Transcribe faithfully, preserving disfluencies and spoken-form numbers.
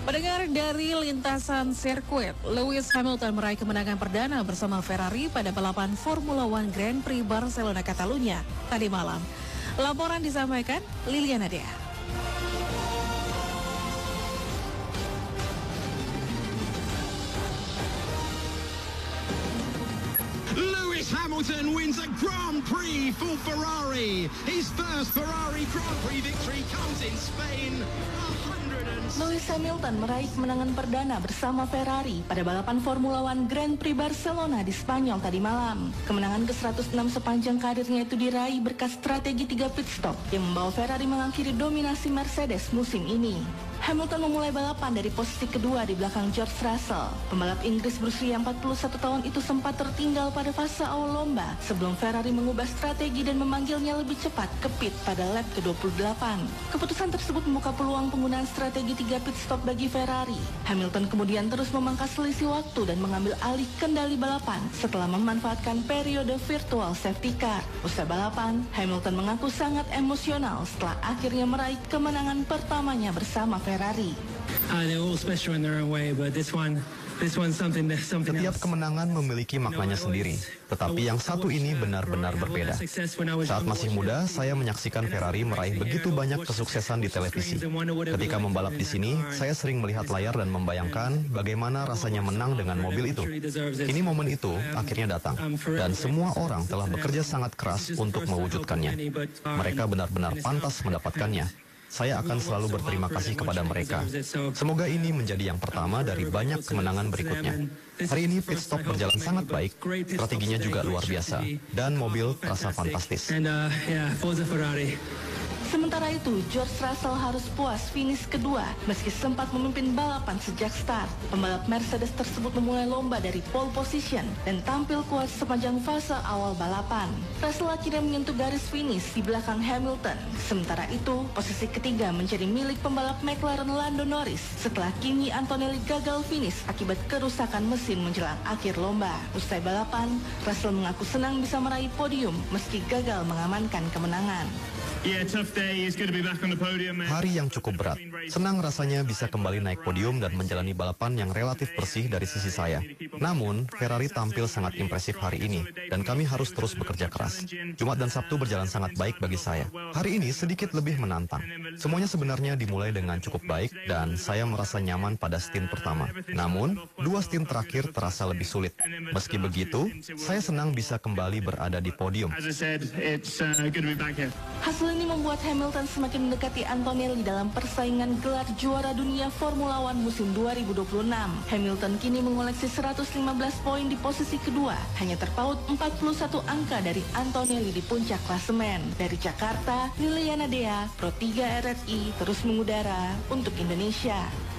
Pendengar dari lintasan sirkuit, Lewis Hamilton meraih kemenangan perdana bersama Ferrari pada balapan Formula One Grand Prix Barcelona Catalunya tadi malam. Laporan disampaikan Liliana Dea. Lewis Hamilton wins a Grand Prix for Ferrari. His first Ferrari Grand Prix victory comes in Spain. Lewis Hamilton meraih kemenangan perdana bersama Ferrari pada balapan Formula One Grand Prix Barcelona di Spanyol tadi malam. Kemenangan ke seratus enam sepanjang karirnya itu diraih berkat strategi tiga pit stop yang membawa Ferrari mengakhiri dominasi Mercedes musim ini. Hamilton memulai balapan dari posisi kedua di belakang George Russell. Pembalap Inggris berusia empat puluh satu tahun itu sempat tertinggal pada fase awal lomba sebelum Ferrari mengubah strategi dan memanggilnya lebih cepat ke pit pada lap ke dua puluh delapan. Keputusan tersebut membuka peluang penggunaan strategi tiga pit stop bagi Ferrari. Hamilton kemudian terus memangkas selisih waktu dan mengambil alih kendali balapan setelah memanfaatkan periode virtual safety car. Usai balapan, Hamilton mengaku sangat emosional setelah akhirnya meraih kemenangan pertamanya bersama Ferrari. Uh, they're all special in their own way, but this one, this one's something, something Setiap else. kemenangan memiliki maknanya sendiri, tetapi yang satu ini benar-benar berbeda. Saat masih muda, saya menyaksikan Ferrari meraih begitu banyak kesuksesan di televisi. Ketika membalap di sini, saya sering melihat layar dan membayangkan bagaimana rasanya menang dengan mobil itu. Kini momen itu akhirnya datang, dan semua orang telah bekerja sangat keras untuk mewujudkannya. Mereka benar-benar pantas mendapatkannya. Saya akan selalu berterima kasih kepada mereka. Semoga ini menjadi yang pertama dari banyak kemenangan berikutnya. Hari ini pit stop berjalan sangat baik, strateginya juga luar biasa, dan mobil terasa fantastis. Sementara itu, George Russell harus puas finish kedua meski sempat memimpin balapan sejak start. Pembalap Mercedes tersebut memulai lomba dari pole position dan tampil kuat sepanjang fase awal balapan. Russell akhirnya menyentuh garis finish di belakang Hamilton. Sementara itu, posisi ketiga menjadi milik pembalap McLaren Lando Norris setelah Kimi Antonelli gagal finish akibat kerusakan mesin menjelang akhir lomba. Usai balapan, Russell mengaku senang bisa meraih podium meski gagal mengamankan kemenangan. Hari yang cukup berat. Senang rasanya bisa kembali naik podium dan menjalani balapan yang relatif bersih dari sisi saya. Namun, Ferrari tampil sangat impresif hari ini, dan kami harus terus bekerja keras. Jumat dan Sabtu berjalan sangat baik bagi saya. Hari ini sedikit lebih menantang. Semuanya sebenarnya dimulai dengan cukup baik, dan saya merasa nyaman pada stint pertama. Namun, dua stint terakhir terasa lebih sulit. Meski begitu, saya senang bisa kembali berada di podium. Hasil ini membuat Hamilton semakin mendekati Antonelli dalam persaingan gelar juara dunia Formula One musim dua ribu dua puluh enam. Hamilton kini mengoleksi seratus lima belas poin di posisi kedua, hanya terpaut empat puluh satu angka dari Antonelli di puncak klasemen. Dari Jakarta, Liliana Dea, Pro tiga R R I, terus mengudara untuk Indonesia.